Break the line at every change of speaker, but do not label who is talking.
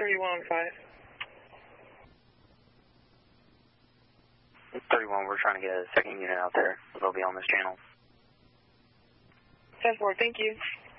3115.
31, we're trying to get a second unit out there. They'll be on this channel.
10-4, thank you.